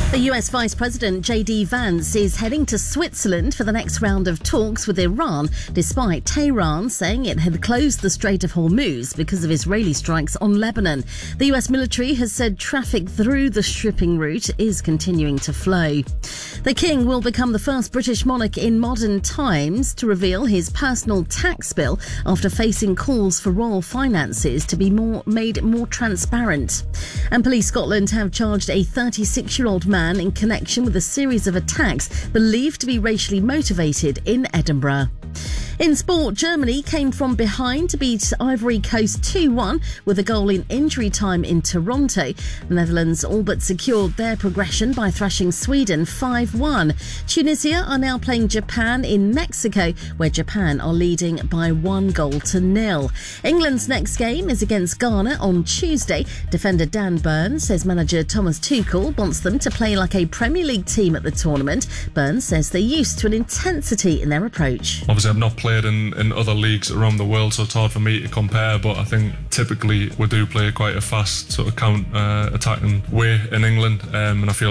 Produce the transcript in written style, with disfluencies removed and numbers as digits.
The US Vice President J.D. Vance is heading to Switzerland for the next round of talks with Iran, despite Tehran saying it had closed the Strait of Hormuz because of Israeli strikes on Lebanon. The US military has said traffic through the shipping route is continuing to flow. The King will become the first British monarch in modern times to reveal his personal tax bill after facing calls for royal finances to be made more transparent. And Police Scotland have charged a 36-year-old man in connection with a series of attacks believed to be racially motivated in Edinburgh. In sport, Germany came from behind to beat Ivory Coast 2-1 with a goal in injury time in Toronto. The Netherlands all but secured their progression by thrashing Sweden 5-1. Tunisia are now playing Japan in Mexico, where Japan are leading by 1-0. England's next game is against Ghana on Tuesday. Defender Dan Burns says manager Thomas Tuchel wants them to play like a Premier League team at the tournament. Burns says they're used to an intensity in their approach. Obviously, I've not played in other leagues around the world, so it's hard for me to compare, but I think typically we do play quite a fast sort of counter-attacking way in England, and I feel